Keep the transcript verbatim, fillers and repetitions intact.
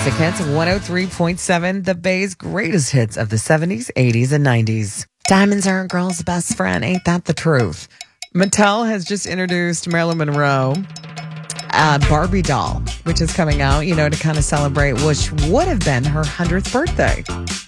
Classic Hits one oh three point seven, the Bay's greatest hits of the seventies, eighties, and nineties. Diamonds are a girl's best friend. Ain't that the truth? Mattel has just introduced Marilyn Monroe uh, Barbie doll, which is coming out, you know, to kind of celebrate, which would have been her hundredth birthday.